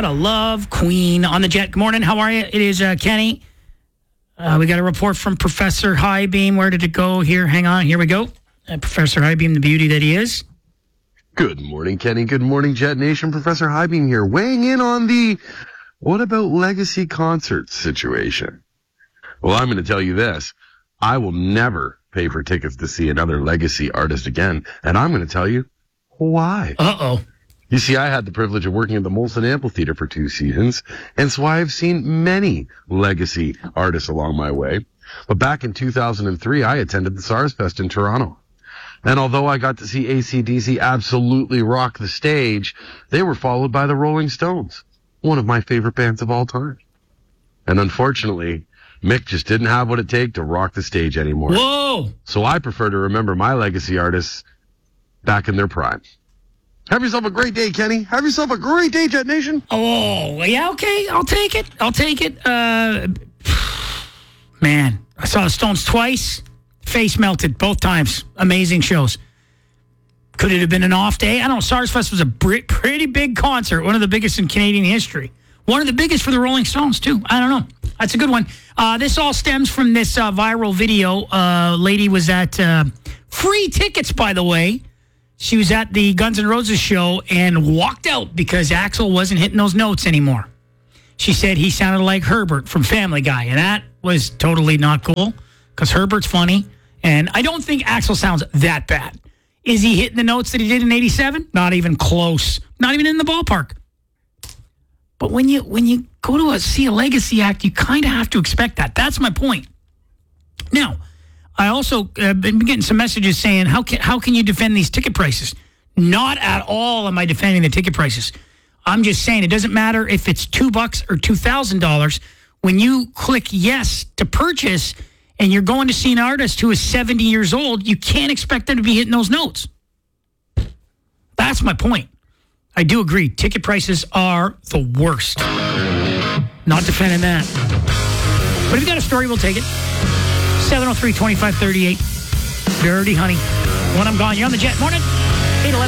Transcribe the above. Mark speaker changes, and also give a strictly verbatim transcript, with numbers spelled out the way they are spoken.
Speaker 1: Gotta love Queen on the Jet. Good morning. How are you? It is uh, Kenny. Uh, we got a report from Professor Highbeam. Where did it go here? Hang on. Here we go. Uh, Professor Highbeam, the beauty that he is.
Speaker 2: Good morning, Kenny. Good morning, Jet Nation. Professor Highbeam here, weighing in on the what about legacy concerts situation. Well, I'm going to tell you this. I will never pay for tickets to see another legacy artist again, and I'm going to tell you why.
Speaker 1: Uh-oh.
Speaker 2: You see, I had the privilege of working at the Molson Amphitheater for two seasons, and so I've seen many legacy artists along my way. But back in two thousand three, I attended the SARS Fest in Toronto. And although I got to see A C D C absolutely rock the stage, they were followed by the Rolling Stones, one of my favorite bands of all time. And unfortunately, Mick just didn't have what it takes to rock the stage anymore.
Speaker 1: Whoa!
Speaker 2: So I prefer to remember my legacy artists back in their prime. Have yourself a great day, Kenny. Have yourself a great day, Jet Nation.
Speaker 1: Oh, yeah, okay. I'll take it. I'll take it. Uh, man, I saw the Stones twice. Face melted both times. Amazing shows. Could it have been an off day? I don't know. SARS Fest was a pretty big concert. One of the biggest in Canadian history. One of the biggest for the Rolling Stones, too. I don't know. That's a good one. Uh, this all stems from this uh, viral video. Uh, lady was at uh, free tickets, by the way. She was at the Guns N' Roses show and walked out because Axl wasn't hitting those notes anymore. She said he sounded like Herbert from Family Guy, and that was totally not cool because Herbert's funny, and I don't think Axl sounds that bad. Is he hitting the notes that he did in eighty-seven? Not even close. Not even in the ballpark. But when you when you go to a, see a legacy act, you kind of have to expect that. That's my point. Now, I also uh, been getting some messages saying, how can how can you defend these ticket prices? Not at all am I defending the ticket prices. I'm just saying it doesn't matter if it's two bucks or two thousand dollars. When you click yes to purchase, and you're going to see an artist who is seventy years old, you can't expect them to be hitting those notes. That's my point. I do agree. Ticket prices are the worst. Not defending that. But if you got a story, we'll take it. seven oh three, two five three eight. Dirty Honey. When I'm gone, you're on the Jet. Morning.